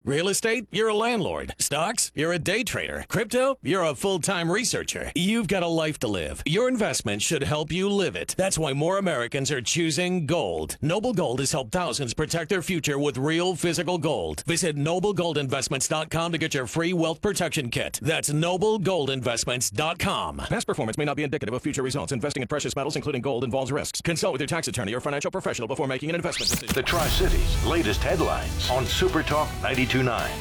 Real estate? You're a landlord. Stocks? You're a day trader. Crypto? You're a full-time researcher. You've got a life to live. Your investment should help you live it. That's why more Americans are choosing gold. Noble Gold has helped thousands protect their future with real physical gold. Visit NobleGoldInvestments.com to get your free wealth protection kit. That's NobleGoldInvestments.com. Past performance may not be indicative of future results. Investing in precious metals, including gold, involves risks. Consult with your tax attorney or financial professional before making an investment decision. The Tri-Cities' latest headlines on Super Talk 92.9.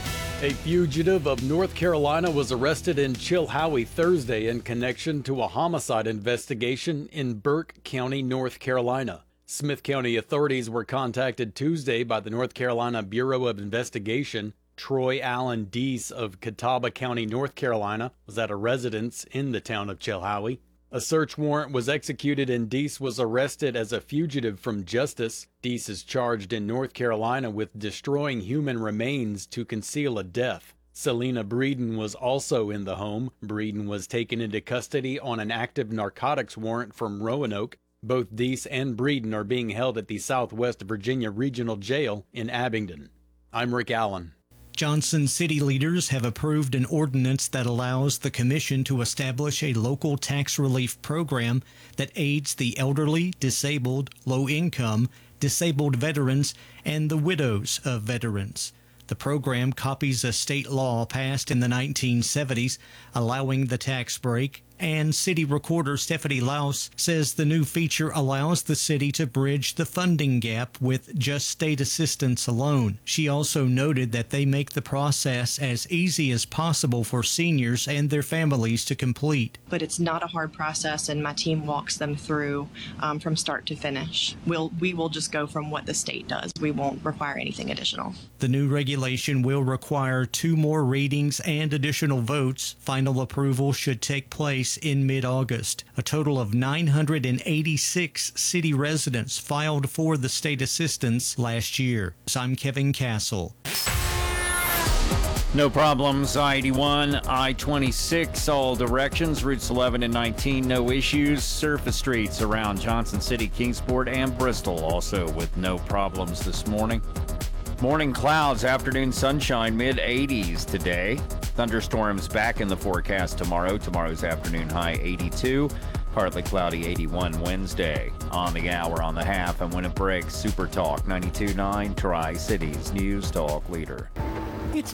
A fugitive of North Carolina was arrested in Chilhowie Thursday in connection to a homicide investigation in Burke County, North Carolina. Smith County authorities were contacted Tuesday by the North Carolina Bureau of Investigation. Troy Allen Deese of Catawba County, North Carolina, was at a residence in the town of Chilhowie. A search warrant was executed and Deese was arrested as a fugitive from justice. Deese is charged in North Carolina with destroying human remains to conceal a death. Selena Breeden was also in the home. Breeden was taken into custody on an active narcotics warrant from Roanoke. Both Deese and Breeden are being held at the Southwest Virginia Regional Jail in Abingdon. I'm Rick Allen. Johnson city leaders have approved an ordinance that allows the commission to establish a local tax relief program that aids the elderly, disabled, low-income, disabled veterans, and the widows of veterans. The program copies a state law passed in the 1970s allowing the tax break, and City Recorder Stephanie Laus says the new feature allows the city to bridge the funding gap with just state assistance alone. She also noted that they make the process as easy as possible for seniors and their families to complete. But it's not a hard process, and my team walks them through from start to finish. We will just go from what the state does. We won't require anything additional. The new regulation will require 2 more readings and additional votes. Final approval should take place in mid-August. A total of 986 city residents filed for the state assistance last year. I'm Kevin Castle. No problems. I-81, I-26, all directions. Routes 11 and 19, no issues. Surface streets around Johnson City, Kingsport, and Bristol also with no problems this morning. Morning clouds, afternoon sunshine, mid-80s today. Thunderstorms back in the forecast tomorrow. Tomorrow's afternoon high 82. Partly cloudy 81 Wednesday. On the hour, on the half, and when it breaks, Super Talk 92.9, Tri-Cities News Talk Leader.